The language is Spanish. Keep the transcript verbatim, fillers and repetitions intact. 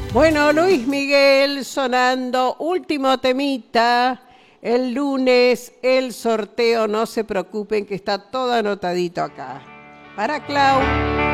Bueno, Luis Miguel sonando, último temita. El lunes el sorteo, no se preocupen que está todo anotadito acá. Para Clau.